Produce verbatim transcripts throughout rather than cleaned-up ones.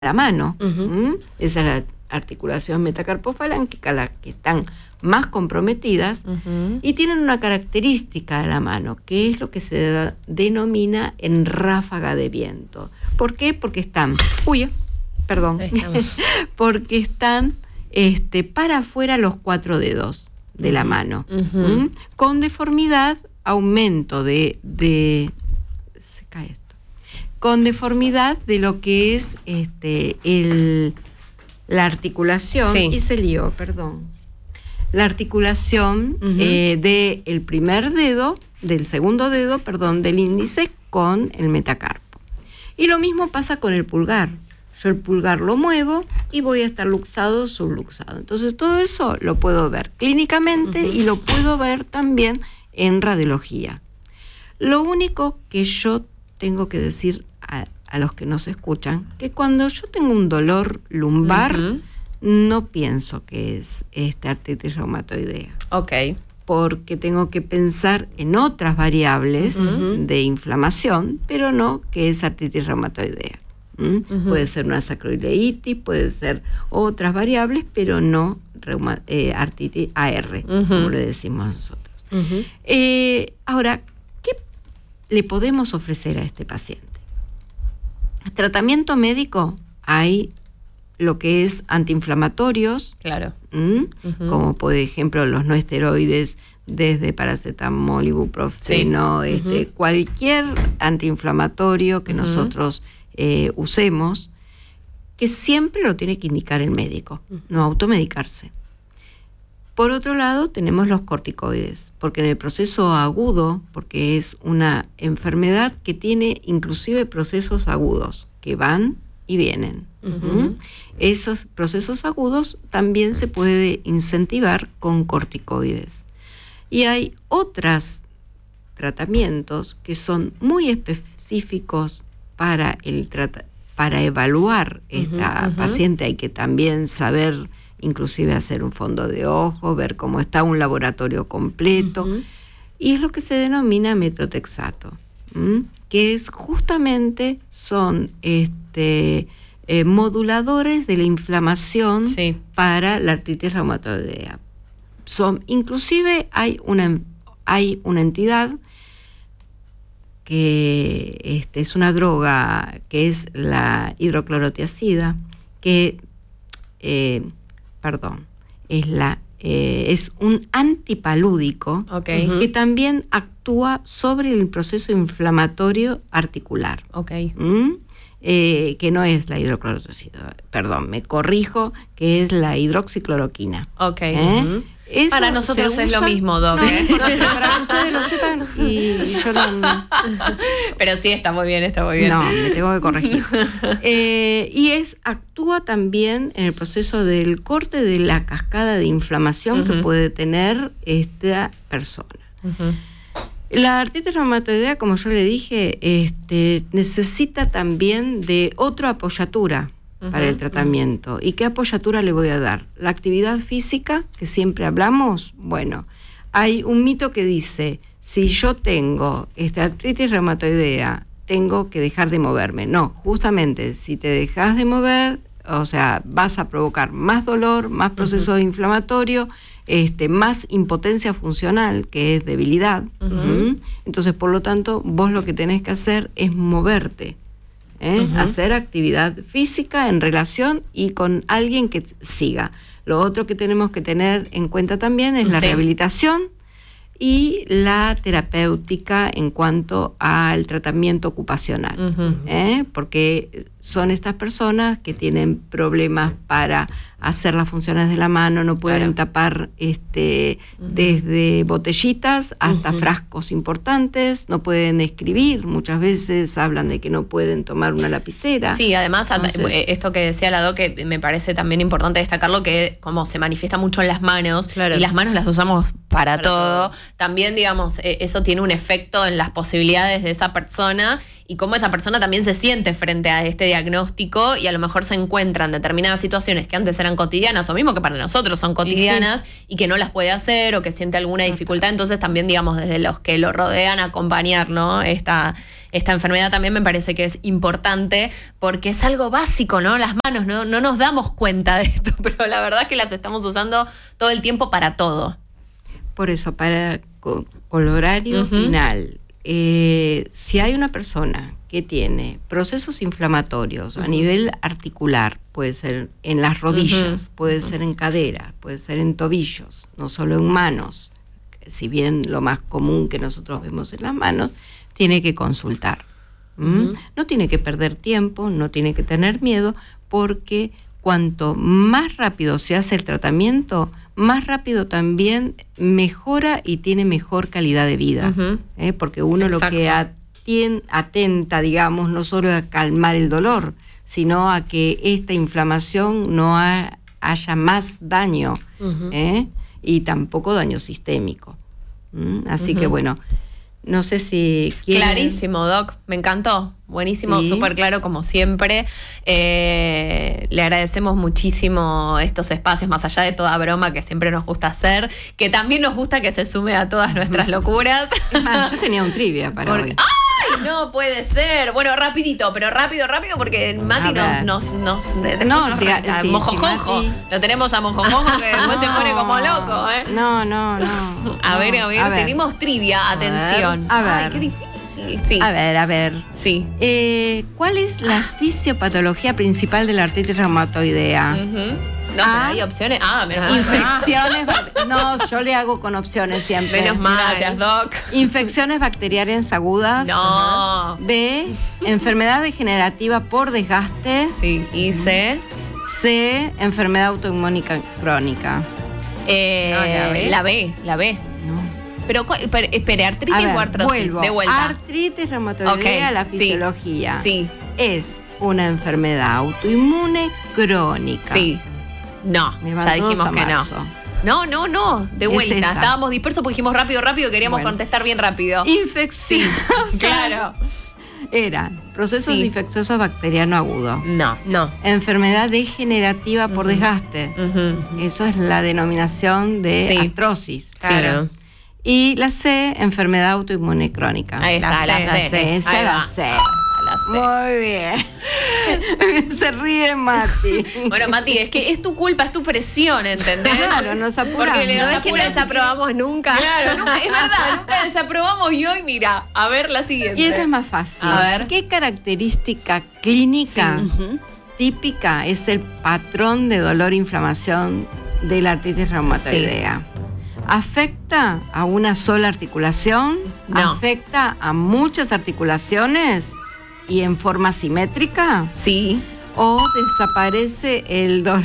la mano. Uh-huh. ¿Mm? Esa es la articulación metacarpofalángica, las que están más comprometidas, uh-huh, y tienen una característica de la mano, que es lo que se da, denomina en ráfaga de viento. ¿Por qué? Porque están, uy, perdón, porque están este, para afuera los cuatro dedos de uh-huh, la mano, uh-huh, ¿Mm? Con deformidad, aumento de, de, se cae esto, con deformidad de lo que es este, el, la articulación, sí, y se lió, perdón, la articulación uh-huh, eh, del primer dedo, del segundo dedo, perdón, del índice con el metacarpo. Y lo mismo pasa con el pulgar. Yo el pulgar lo muevo y voy a estar luxado o subluxado. Entonces todo eso lo puedo ver clínicamente uh-huh, y lo puedo ver también en radiología. Lo único que yo tengo que decir a, a los que nos escuchan, que cuando yo tengo un dolor lumbar, uh-huh, no pienso que es este, artritis reumatoidea. Ok. Porque tengo que pensar en otras variables uh-huh, de inflamación, pero no que es artritis reumatoidea. ¿Mm? Uh-huh. Puede ser una sacroileitis, puede ser otras variables, pero no reuma, eh, artritis A R, uh-huh, como le decimos nosotros. Uh-huh. Eh, ahora, ¿qué le podemos ofrecer a este paciente? Tratamiento médico, hay lo que es antiinflamatorios, claro, uh-huh, como por ejemplo los no esteroides, desde paracetamol, ibuprofeno, sí, este, uh-huh, cualquier antiinflamatorio que uh-huh, nosotros eh, usemos, que siempre lo tiene que indicar el médico, uh-huh, no automedicarse. Por otro lado, tenemos los corticoides, porque en el proceso agudo, porque es una enfermedad que tiene inclusive procesos agudos, que van y vienen. Uh-huh. Esos procesos agudos también se puede incentivar con corticoides. Y hay otros tratamientos que son muy específicos para, el trata- para evaluar esta uh-huh, paciente. Hay que también saber, inclusive hacer un fondo de ojo, ver cómo está un laboratorio completo. Uh-huh. Y es lo que se denomina metotrexato, ¿m? Que es justamente son este, eh, moduladores de la inflamación, sí, para la artritis reumatoidea. Son, inclusive hay una, hay una entidad que este, es una droga que es la hidroclorotiazida, que, eh, perdón, es, la, eh, es un antipalúdico, okay, que uh-huh, también actúa sobre el proceso inflamatorio articular. Okay. ¿Mm? Eh, que no es la hidroclorotiazida, perdón, me corrijo, que es la hidroxicloroquina. Okay. ¿Eh? Uh-huh. Para nosotros es lo mismo, Doc. No, ¿eh? Para que ustedes lo sepan y yo no... Pero sí, está muy bien, está muy bien. No, me tengo que corregir. Eh, y es actúa también en el proceso del corte de la cascada de inflamación, uh-huh, que puede tener esta persona. Uh-huh. La artritis reumatoidea, como yo le dije, este, necesita también de otra apoyatura para el tratamiento. ¿Y qué apoyatura le voy a dar? La actividad física, que siempre hablamos, bueno, hay un mito que dice, si yo tengo esta artritis reumatoidea, tengo que dejar de moverme. No, justamente, si te dejas de mover, o sea, vas a provocar más dolor, más proceso uh-huh, inflamatorio, este, más impotencia funcional, que es debilidad. Uh-huh. Uh-huh. Entonces, por lo tanto, vos lo que tenés que hacer es moverte. ¿Eh? Uh-huh. Hacer actividad física en relación y con alguien que siga. Lo otro que tenemos que tener en cuenta también es la sí, rehabilitación y la terapéutica en cuanto al tratamiento ocupacional. Uh-huh. ¿Eh? Porque son estas personas que tienen problemas para hacer las funciones de la mano, no pueden claro, tapar este, uh-huh, desde botellitas hasta uh-huh, frascos importantes, no pueden escribir, muchas veces hablan de que no pueden tomar una lapicera. Sí, además Entonces, esto que decía la Doc, que me parece también importante destacarlo, que como se manifiesta mucho en las manos, claro, y las manos las usamos para, para todo, todo, también digamos, eso tiene un efecto en las posibilidades de esa persona y cómo esa persona también se siente frente a este diagnóstico y a lo mejor se encuentra en determinadas situaciones que antes eran cotidianas o mismo que para nosotros son cotidianas y, sí. y que no las puede hacer o que siente alguna dificultad. Entonces también, digamos, desde los que lo rodean acompañar, ¿no? Esta, esta enfermedad también me parece que es importante porque es algo básico, ¿no? Las manos, ¿no? No nos damos cuenta de esto, pero la verdad es que las estamos usando todo el tiempo para todo. Por eso, para con, con el horario uh-huh. final, eh, si hay una persona que tiene procesos inflamatorios uh-huh. a nivel articular, puede ser en las rodillas, uh-huh. puede uh-huh. ser en cadera, puede ser en tobillos, no solo en manos, si bien lo más común que nosotros vemos en las manos, tiene que consultar. ¿Mm? Uh-huh. No tiene que perder tiempo, no tiene que tener miedo, porque cuanto más rápido se hace el tratamiento, más rápido también mejora y tiene mejor calidad de vida. Uh-huh. ¿eh? Porque uno Exacto. lo que atien, atenta, digamos, no solo a calmar el dolor, sino a que esta inflamación no ha, haya más daño, uh-huh. ¿eh? y tampoco daño sistémico. ¿Mm? Así uh-huh. que bueno, no sé si quieren... Clarísimo, Doc, me encantó. Buenísimo, súper sí. claro, como siempre. Eh, le agradecemos muchísimo estos espacios, más allá de toda broma que siempre nos gusta hacer, que también nos gusta que se sume a todas nuestras locuras. Es más, yo tenía un trivia para Porque, hoy. ¡Ay, no puede ser! Bueno, rapidito, pero rápido, rápido, porque Mati nos... nos, nos, nos no, nos sí, reta. sí, Mojojojo. Sí, lo tenemos a Mojojojo que después no, se pone como loco, ¿eh? No, no, no. A no, ver, a ver, a ver. tenemos trivia, a atención. Ver, a ver. Ay, qué difícil. Sí. A ver, a ver. Sí. Eh, ¿Cuál es la fisiopatología principal de la artritis reumatoidea? Uh-huh. No, A, pero hay opciones. Ah, menos mal. Infecciones. No, yo le hago con opciones siempre. Menos mal. Gracias, Doc. Infecciones bacterianas agudas. No. B. Enfermedad degenerativa por desgaste. Sí. ¿Y C? C. Enfermedad autoinmune crónica. Eh, no, la B. La B. La B. No. Pero, pero espere, artritis ver, o artrosis, vuelvo. de vuelta. Artritis reumatoidea, okay. la fisiología. Sí. Es una enfermedad autoinmune crónica. Sí. No, ya dijimos que no. No, no, no, de vuelta. Es Estábamos dispersos porque dijimos rápido, rápido, queríamos bueno. contestar bien rápido. Infección. Sí, claro. Era procesos sí. infecciosos bacteriano agudo. No, no. Enfermedad degenerativa uh-huh. por desgaste. Uh-huh. Eso es la denominación de sí. artrosis. Claro. Sí. Y la C, enfermedad autoinmune crónica. Ahí está, la, la C. C. Esa es la C. Muy bien. Se ríe Mati. Bueno, Mati, es que es tu culpa, es tu presión, ¿entendés? Claro, nos apuramos. Porque no es que no desaprobamos nunca. Claro, nunca, es verdad, nunca desaprobamos y hoy, mira, a ver la siguiente. Y esta es más fácil. A ver. ¿Qué característica clínica sí. uh-huh. típica es el patrón de dolor e inflamación de la artritis reumatoidea? Sí. ¿Afecta a una sola articulación? No. ¿Afecta a muchas articulaciones y en forma simétrica? Sí. ¿O desaparece el dolor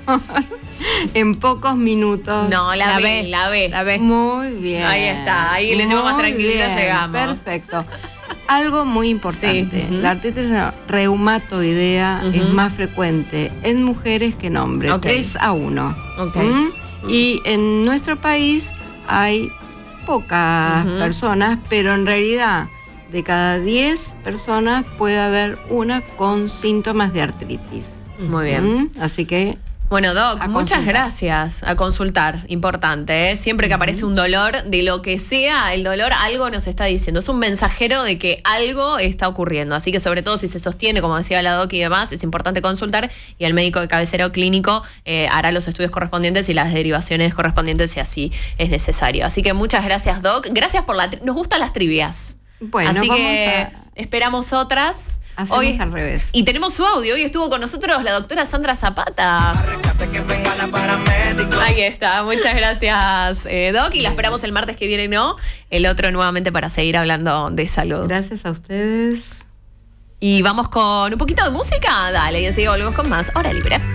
en pocos minutos? No, la, la B, B, la B, la B. Muy bien. Ahí está, ahí le decimos más tranquilidad, llegamos. Perfecto. Algo muy importante, sí. uh-huh. la artritis reumatoidea uh-huh. es más frecuente en mujeres que en hombres, okay. tres a uno. Okay. ¿Mm? Y en nuestro país hay pocas uh-huh. personas, pero en realidad de cada diez personas puede haber una con síntomas de artritis. Muy bien. ¿Mm? Así que... Bueno, Doc, muchas gracias. A consultar, importante, ¿eh? Siempre que aparece un dolor, de lo que sea, el dolor algo nos está diciendo. Es un mensajero de que algo está ocurriendo. Así que sobre todo si se sostiene, como decía la Doc y demás, es importante consultar y el médico de cabecera o clínico eh, hará los estudios correspondientes y las derivaciones correspondientes si así es necesario. Así que muchas gracias, Doc. Gracias por la... Tri- nos gustan las trivias. Bueno, así vamos que a... esperamos otras. Hacemos hoy, al revés. Y tenemos su audio. Hoy estuvo con nosotros la doctora Sandra Zapata. Ahí está. Muchas gracias, eh, Doc. Y la esperamos el martes que viene, ¿no? El otro nuevamente para seguir hablando de salud. Gracias a ustedes. Y vamos con un poquito de música. Dale, y enseguida volvemos con más Hora Libre.